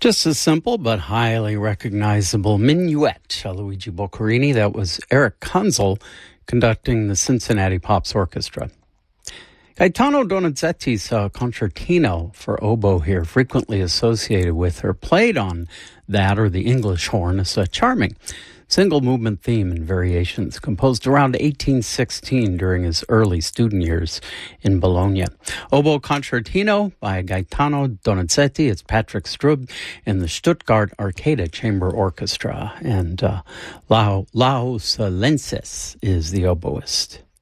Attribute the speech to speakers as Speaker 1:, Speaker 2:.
Speaker 1: Just a simple but highly recognizable minuet, Luigi Boccherini. That was Eric Kunzel conducting the Cincinnati Pops Orchestra. Gaetano Donizetti's concertino for oboe here, frequently associated with or played on that or the English horn, is a charming single movement theme and variations composed around 1816 during his early student years in Bologna. Oboe Concertino by Gaetano Donizetti. It's Patrick Strub in the Stuttgart Arcada Chamber Orchestra. And Lau Lenses is the oboist.